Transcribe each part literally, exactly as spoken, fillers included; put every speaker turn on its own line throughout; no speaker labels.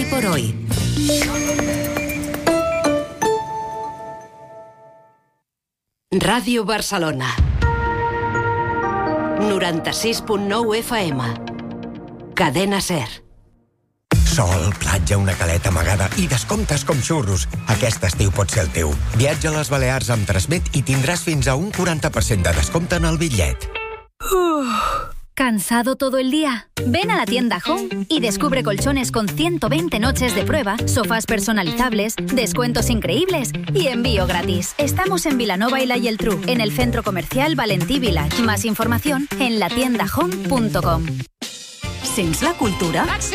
por hoy. Ràdio Barcelona noranta-sis punt nou F M. Cadena Ser.
Sol, platja, una caleta amagada i descomptes com xurros. Aquest estiu pot ser el teu. Viatja a les Balears amb Transmet i tindràs fins a un quaranta per cent de descompte en el bitllet.
Uf, ¿cansado todo el día? Ven a la tienda Home y descubre colchones con ciento veinte noches de prueba, sofás personalizables, descuentos increíbles y envío gratis. Estamos en Vilanova y la Geltrú, en el centro comercial Valentí Village. Más información en la tienda home punto com.
Sents la cultura?
Taxi!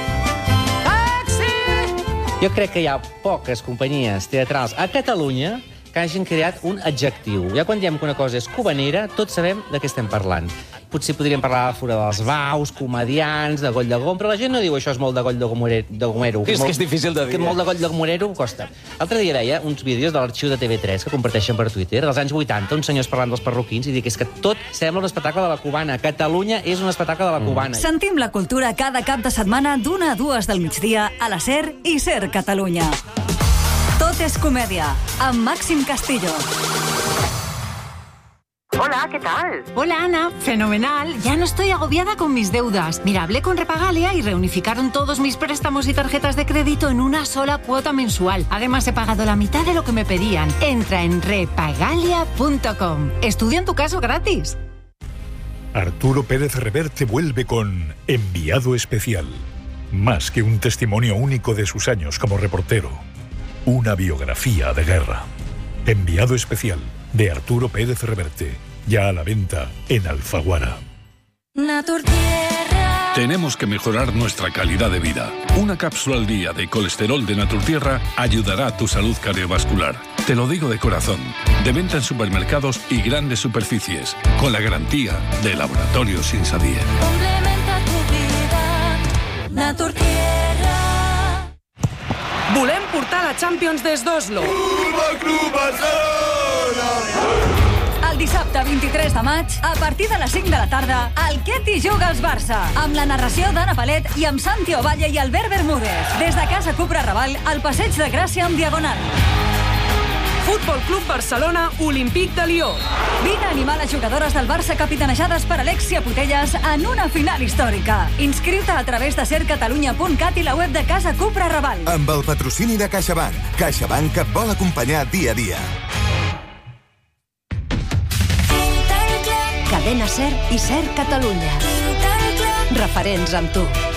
Jo crec que hi ha poques companyies teatrals a Catalunya que hagin creat un adjectiu. Ja quan diem que una cosa és cubanera, tots sabem de què estem parlant. Potser podríem parlar de Fura dels Baus, comedians, de Goll de Gom, però la gent no diu això és molt de Goll de Gomero. De Gomero
és que és difícil de dir.
Que molt de Goll de Gomero costa. L'altre dia veia uns vídeos de l'arxiu de T V tres que comparteixen per Twitter, dels anys vuitanta, uns senyors parlant dels perruquins, i dic que és que tot sembla un espectacle de la cubana. Catalunya és un espectacle de la cubana.
Mm. Sentim la cultura cada cap de setmana d'una a dues del migdia a la Ser i Ser Catalunya. Tot és comèdia, amb Màxim Castillo.
Hola, ¿qué tal?
Hola, Ana. Fenomenal. Ya no estoy agobiada con mis deudas. Mira, hablé con Repagalia y reunificaron todos mis préstamos y tarjetas de crédito en una sola cuota mensual. Además, he pagado la mitad de lo que me pedían. Entra en repagalia punto com. Estudia en tu caso gratis.
Arturo Pérez Reverte vuelve con Enviado Especial. Más que un testimonio único de sus años como reportero. Una biografía de guerra. Enviado Especial, de Arturo Pérez Reverte. Ya a la venta en Alfaguara.
Naturtierra. Tenemos que mejorar nuestra calidad de vida. Una cápsula al día de colesterol de Naturtierra ayudará a tu salud cardiovascular. Te lo digo de corazón. De venta en supermercados y grandes superficies. Con la garantía de Laboratorios Insadier.
Complementa tu vida. Naturtierra.
Volem portar la Champions des d'Oslo.
Futbol Club Barcelona!
El dissabte vint-i-tres de maig, a partir de les cinc de la tarda, el Ketty juga als Barça, amb la narració d'Anna Palet i amb Santi Ovalle i Albert Bermúdez. Des de Casa Cupra Raval, al Passeig de Gràcia amb Diagonal.
Futbol Club Barcelona, Olímpic de Lió.
Vine a animar les jugadores del Barça capitanejades per Alexia Putellas en una final històrica. Inscriu-te a través de ser catalunya punt cat i la web de Casa Cupra Raval.
Amb el patrocini de CaixaBank. CaixaBank que et vol acompanyar dia a dia.
Cadena Ser i Ser Catalunya. Referents amb tu.